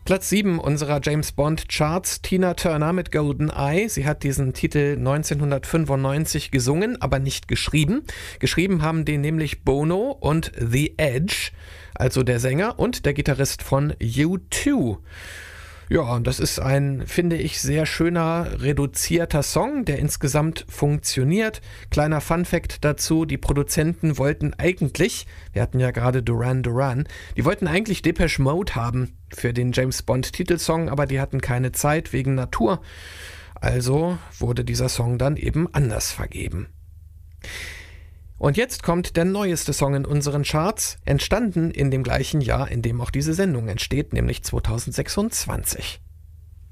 Platz 7 unserer James Bond Charts, Tina Turner mit GoldenEye. Sie hat diesen Titel 1995 gesungen, aber nicht geschrieben. Geschrieben haben den nämlich Bono und The Edge, also der Sänger und der Gitarrist von U2. Ja, und das ist ein, finde ich, sehr schöner, reduzierter Song, der insgesamt funktioniert. Kleiner Funfact dazu, die Produzenten wollten eigentlich, wir hatten ja gerade Duran Duran, die wollten eigentlich Depeche Mode haben für den James Bond Titelsong, aber die hatten keine Zeit wegen Natur. Also wurde dieser Song dann eben anders vergeben. Und jetzt kommt der neueste Song in unseren Charts, entstanden in dem gleichen Jahr, in dem auch diese Sendung entsteht, nämlich 2026.